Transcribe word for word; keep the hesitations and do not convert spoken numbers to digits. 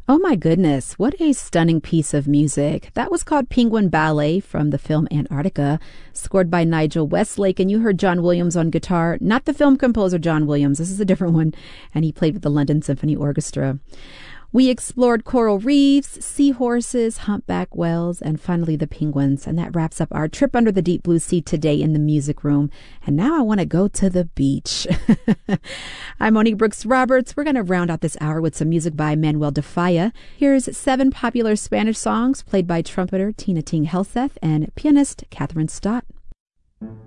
Oh my goodness, what a stunning piece of music. That was called Penguin Ballet from the film Antarctica, scored by Nigel Westlake, and you heard John Williams on guitar, not the film composer John Williams, this is a different one, and he played with the London Symphony Orchestra. We explored coral reefs, seahorses, humpback whales, and finally the penguins. And that wraps up our trip under the deep blue sea today in the music room. And now I want to go to the beach. I'm Monique Brooks Roberts. We're going to round out this hour with some music by Manuel de Falla. Here's seven popular Spanish songs played by trumpeter Tina Ting Helseth and pianist Catherine Stott.